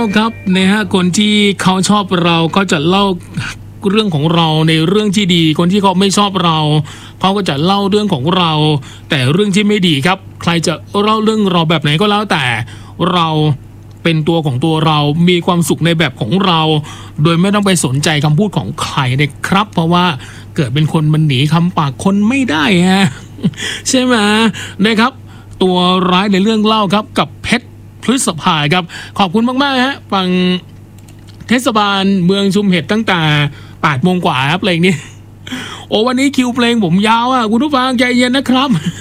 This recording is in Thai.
ครับนะฮะคนที่เขาชอบเราก็จะเล่าเรื่องของเราในเรื่องที่ดีคนที่เขาไม่ชอบเราเขาก็จะเล่าเรื่องของเรา แต่เรื่องที่ไม่ดีครับใครจะเล่าเรื่องเราแบบไหนก็แล้วแต่เราเป็นตัวของตัวเรามีความสุขในแบบของเรา โดยไม่ต้องไปสนใจคำพูดของใครนะครับเพราะว่าเกิดเป็นคนมันหนีคำปากคนไม่ได้ฮะ ใช่ไหมนะครับตัวร้ายในเรื่องเล่าครับกับเพชรพฤษภาครับขอบคุณมากๆฮะฟังเทศบาลเมืองชุมเห็ดตั้งแต่8 โมงกว่าครับเพลงนี้โอ้วันนี้คิวเพลงผมยาวอ่ะคุณผู้ฟังใจเย็นนะครับ